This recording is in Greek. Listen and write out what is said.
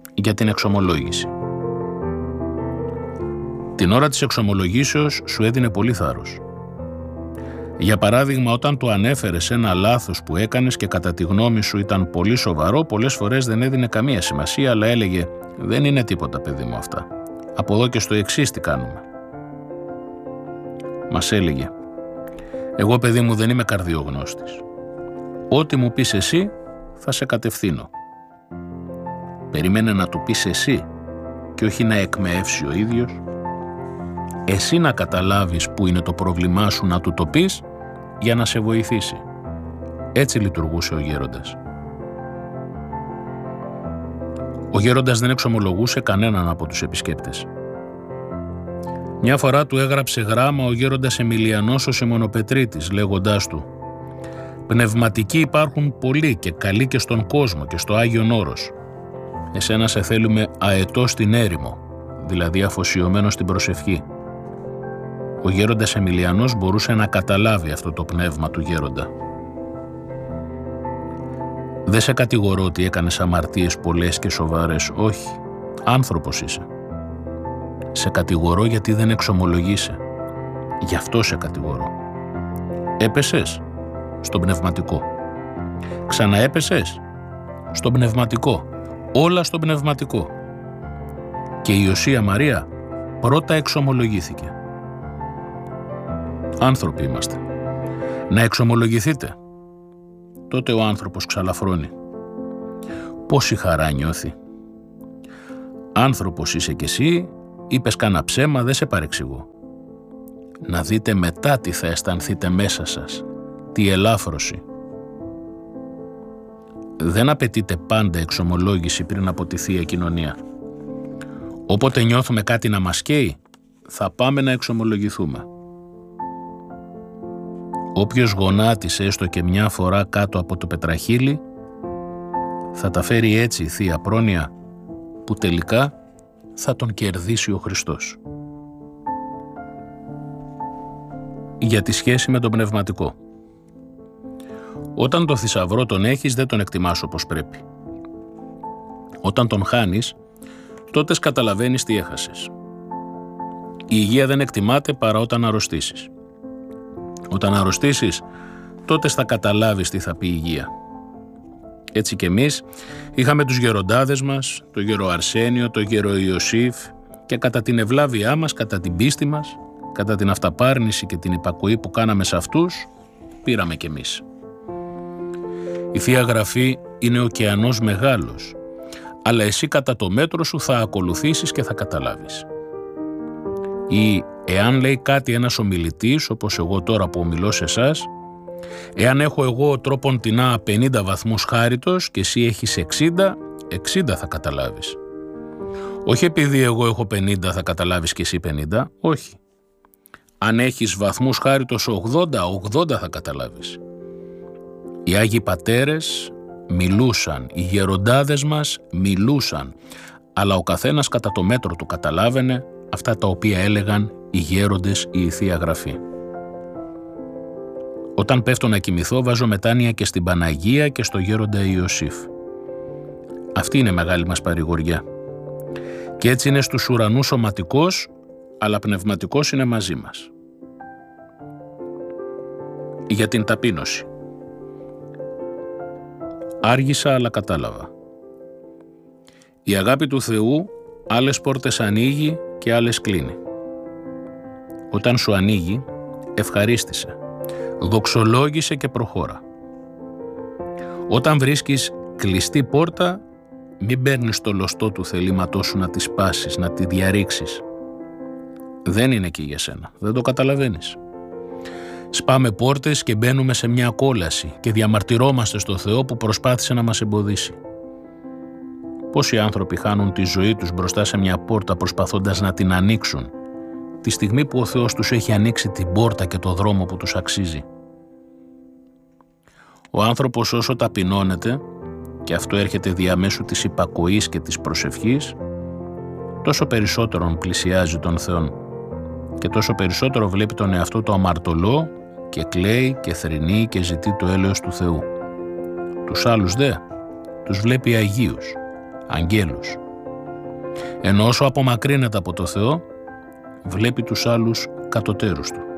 για την εξομολόγηση. Την ώρα της εξομολογήσεως σου έδινε πολύ θάρρος. Για παράδειγμα, όταν του ανέφερες ένα λάθος που έκανες και κατά τη γνώμη σου ήταν πολύ σοβαρό, πολλές φορές δεν έδινε καμία σημασία, αλλά έλεγε «Δεν είναι τίποτα, παιδί μου, αυτά. Από εδώ και στο εξής τι κάνουμε». Μας έλεγε «Εγώ, παιδί μου, δεν είμαι καρδιογνώστης. Ό,τι μου πεις εσύ θα σε κατευθύνω». Περίμενε να του πεις εσύ και όχι να εκμεεύσει ο ίδιος. Εσύ να καταλάβεις που είναι το πρόβλημά σου, να του το πεις για να σε βοηθήσει. Έτσι λειτουργούσε ο γέροντας. Ο γέροντας δεν εξομολογούσε κανέναν από τους επισκέπτες. Μια φορά του έγραψε γράμμα ο γέροντας Εμιλιανός ο Σιμωνοπετρίτης, λέγοντάς του «Πνευματικοί υπάρχουν πολλοί και καλοί και στον κόσμο και στο Άγιον Όρος. Εσένα σε θέλουμε αετό στην έρημο, δηλαδή αφοσιωμένο στην προσευχή». Ο γέροντας Εμιλιανός μπορούσε να καταλάβει αυτό το πνεύμα του γέροντα. «Δεν σε κατηγορώ ότι έκανες αμαρτίες πολλές και σοβαρές, όχι. Άνθρωπος είσαι. Σε κατηγορώ γιατί δεν εξομολογείσαι. Γι' αυτό σε κατηγορώ. Έπεσες στον πνευματικό. Ξαναέπεσες στον πνευματικό. Όλα στον πνευματικό. Και η Ιωσία Μαρία πρώτα εξομολογήθηκε. Άνθρωποι είμαστε. Να εξομολογηθείτε. Τότε ο άνθρωπος ξαλαφρώνει. Πόση χαρά νιώθει. Άνθρωπος είσαι κι εσύ, είπες κάνα ψέμα, δεν σε παρεξηγώ. Να δείτε μετά τι θα αισθανθείτε μέσα σας, τι ελάφρωση. Δεν απαιτείται πάντα εξομολόγηση πριν από τη Θεία Κοινωνία. Όποτε νιώθουμε κάτι να μας καίει, θα πάμε να εξομολογηθούμε. Όποιος γονάτισε έστω και μια φορά κάτω από το πετραχύλι, θα τα φέρει έτσι η Θεία Πρόνοια, που τελικά θα τον κερδίσει ο Χριστός. Για τη σχέση με τον πνευματικό. Όταν το θησαυρό τον έχεις, δεν τον εκτιμάς όπως πρέπει. Όταν τον χάνεις, τότε καταλαβαίνεις τι έχασες. Η υγεία δεν εκτιμάται παρά όταν αρρωστήσεις. Όταν αρρωστήσεις, τότε θα καταλάβεις τι θα πει η υγεία. Έτσι κι εμείς είχαμε τους γεροντάδες μας, το γερο Αρσένιο, το γερο Ιωσήφ, και κατά την ευλάβειά μας, κατά την πίστη μας, κατά την αυταπάρνηση και την υπακοή που κάναμε σε αυτούς, πήραμε κι εμείς. Η Θεία Γραφή είναι ωκεανός μεγάλος, αλλά εσύ κατά το μέτρο σου θα ακολουθήσεις και θα καταλάβεις. Ή εάν λέει κάτι ένας ομιλητής, όπως εγώ τώρα που ομιλώ σε εσάς, εάν έχω εγώ τρόπον τεινά 50 βαθμούς χάριτος και εσύ έχεις 60 θα καταλάβεις. Όχι επειδή εγώ έχω 50 θα καταλάβεις και εσύ 50, όχι. Αν έχεις βαθμούς χάριτος 80 θα καταλάβεις. Οι Άγιοι Πατέρες μιλούσαν, οι γεροντάδες μας μιλούσαν, αλλά ο καθένας κατά το μέτρο του καταλάβαινε αυτά τα οποία έλεγαν οι γέροντες ή η Θεία Γραφή. Όταν πέφτω να κοιμηθώ, βάζω μετάνοια και στην Παναγία και στο γέροντα Ιωσήφ. Αυτή είναι μεγάλη μας παρηγοριά. Και έτσι είναι στους ουρανούς σωματικός, αλλά πνευματικός είναι μαζί μας. Για την ταπείνωση. Άργησα αλλά κατάλαβα. Η αγάπη του Θεού άλλες πόρτες ανοίγει και άλλες κλείνει. Όταν σου ανοίγει, ευχαρίστησε, δοξολόγησε και προχώρα. Όταν βρίσκεις κλειστή πόρτα, μην παίρνεις το λωστό του θελήματός σου να τη σπάσεις, να τη διαρρήξεις. Δεν είναι εκεί για σένα, δεν το καταλαβαίνεις. Σπάμε πόρτες και μπαίνουμε σε μια κόλαση και διαμαρτυρόμαστε στο Θεό που προσπάθησε να μας εμποδίσει. Πόσοι άνθρωποι χάνουν τη ζωή τους μπροστά σε μια πόρτα προσπαθώντας να την ανοίξουν, τη στιγμή που ο Θεός τους έχει ανοίξει την πόρτα και το δρόμο που τους αξίζει. Ο άνθρωπος όσο ταπεινώνεται, και αυτό έρχεται διαμέσου της υπακοής και της προσευχής, τόσο περισσότερον πλησιάζει τον Θεόν και τόσο περισσότερο βλέπει τον εαυτό του αμαρτωλό και κλαίει και θρηνεί και ζητεί το έλεος του Θεού. Τους άλλους δε τους βλέπει αγίους, αγγέλους, Ενώ όσο απομακρύνεται από το Θεό, βλέπει τους άλλους κατωτέρους του.